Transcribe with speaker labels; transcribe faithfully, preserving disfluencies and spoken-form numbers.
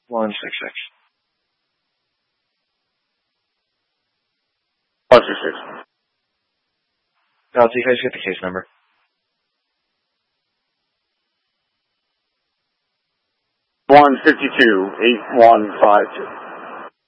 Speaker 1: one six six.
Speaker 2: one six six.
Speaker 1: Now, do you guys get the case number?
Speaker 2: one fifty-two eight one five two.